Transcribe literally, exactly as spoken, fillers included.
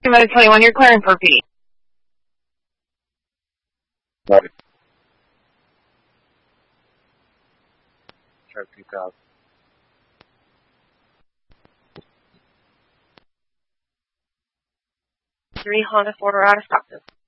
Mode twenty-one, you're clearing for P. Right. Try two thousand. Three Honda Ford are out of stock.